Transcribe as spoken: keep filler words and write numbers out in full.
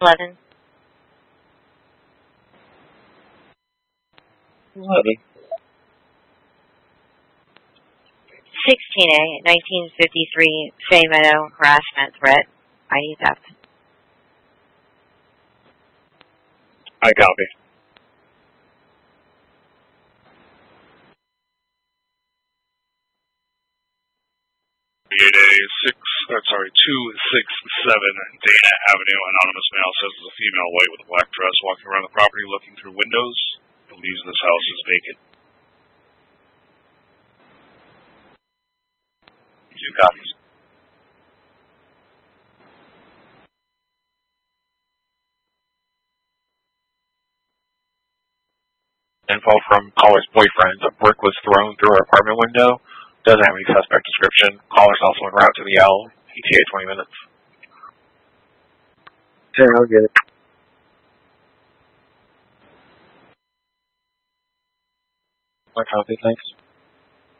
eleven. eleven. sixteen A, nineteen fifty-three, Fay Meadow, harassment, threat, I D theft. I copy. eight A six, or sorry, two six seven Dana Avenue. Anonymous male says there's a female white with a black dress walking around the property looking through windows. Believes this house is vacant. Two copies. Info from caller's boyfriend. A brick was thrown through her apartment window. Doesn't have any suspect description. Caller's also en route to the L. E T A twenty minutes. Sure, I'll get it. I copy, thanks.